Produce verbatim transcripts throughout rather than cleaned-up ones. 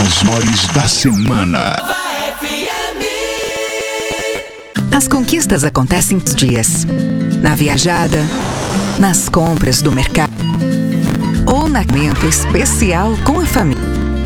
As maiores da semana. As conquistas acontecem nos dias, na viajada, nas compras do mercado ou na momento especial com a família.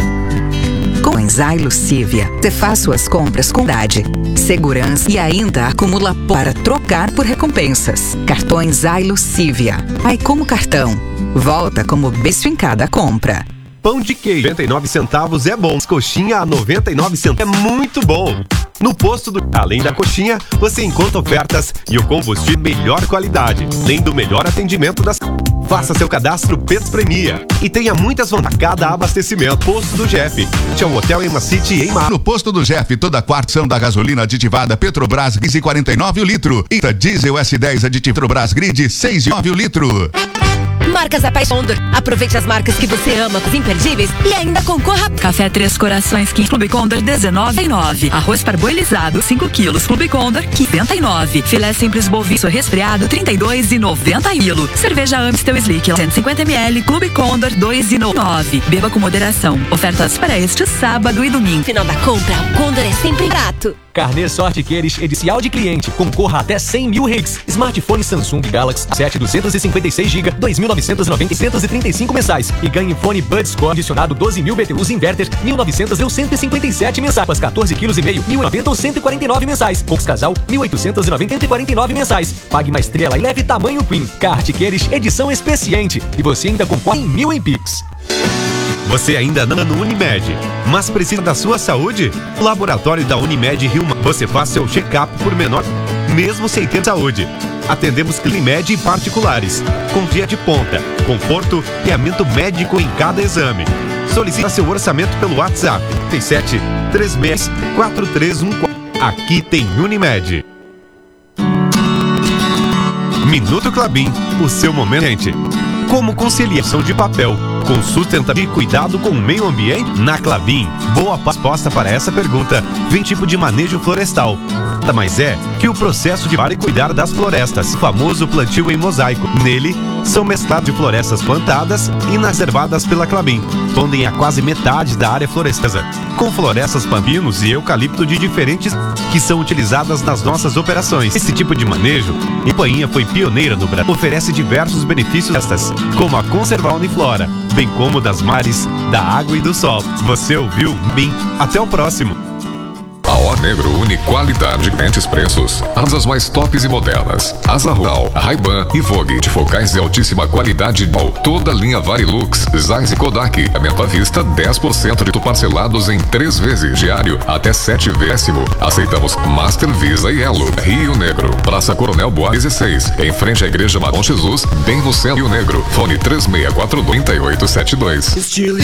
Com Enzai Lucívia, você faz suas compras com idade, segurança e ainda acumula para trocar por recompensas. Cartões Enzai Lucívia. Vai como cartão, volta como beijo em cada compra. Pão de queijo, noventa e nove centavos é bom. Coxinha a noventa e nove centavos é muito bom. No posto do... Além da coxinha, você encontra ofertas e o combustível de melhor qualidade, além do melhor atendimento das... Faça seu cadastro Petro Premia e tenha muitas vantagens a cada abastecimento. Posto do Jeff. Tinha um hotel em uma City em Mar. No posto do Jeff, toda quarta da gasolina aditivada Petrobras quinze e quarenta e nove o litro. E a diesel S dez aditivo Petrobras Grid seis e nove o litro. Marcas Apaixondor. Aproveite as marcas que você ama, os imperdíveis e ainda concorra. Café Três Corações Clube Condor dezenove e nove. Arroz parboilizado cinco quilos Clube Condor quinze e nove. Filé simples boviço resfriado trinta e dois e noventa quilo. Cerveja Amstel Slick cento e cinquenta mililitros Clube Condor dois e nove. Beba com moderação. Ofertas para este sábado e domingo. Final da compra, o Condor é sempre barato. Carnê Sorte Queires Edicial de Cliente. Concorra até cem mil reais. Smartphone Samsung Galaxy sete duzentos e cinquenta e seis gigabytes, dois mil novecentos e noventa e duzentos e trinta e cinco mensais. E ganhe fone Buds Core adicionado doze mil B T Us Inverter, mil e novecentos ou cento e cinquenta e sete mensais. quatorze quilos e meio, mil e noventa ou cento e quarenta e nove mensais. Box Casal, mil oitocentos e noventa e quarenta e nove mensais. Pague uma estrela e leve tamanho Queen. Kart Queires Edição Especiente. E você ainda concorre em mil em Pix. Você ainda não é no Unimed, mas precisa da sua saúde? O laboratório da Unimed Rio, você faz seu check-up por menor, mesmo sem ter saúde. Atendemos Unimed e particulares, com dia de ponta, conforto e aumento médico em cada exame. Solicite seu orçamento pelo WhatsApp trinta e sete, três seis, quatro três um quatro. Aqui tem Unimed. Minuto Klabin, o seu momento. Como conciliação de papel com sustentabilidade e cuidado com o meio ambiente? Na Klabin, boa resposta para essa pergunta vem tipo de manejo florestal. Nada mais é que o processo de e cuidar das florestas, o famoso plantio em mosaico. Nele, são mesclados de florestas plantadas e reservadas pela Klabin. Respondem a quase metade da área florestal, com florestas pampinos e eucalipto de diferentes que são utilizadas nas nossas operações. Esse tipo de manejo, a companhia foi pioneira no Brasil, oferece diversos benefícios estas, como a conservação e flora, bem como das mares, da água e do sol. Você ouviu bem? Até o próximo. A O Negro une qualidade de diferentes preços. Asas mais tops e modernas. Asa Rural, Ray-Ban e Vogue. De focais de altíssima qualidade. Toda linha Varilux, Zeiss e Kodak. Aumento à vista dez por cento de parcelados em três vezes diário. Até sete vezes. Aceitamos Master, Visa e Elo. Rio Negro. Praça Coronel Boa dezesseis. Em frente à Igreja Bom Jesus, bem no centro. Rio Negro. Fone três seis quatro dois, oito oito sete dois. Estilo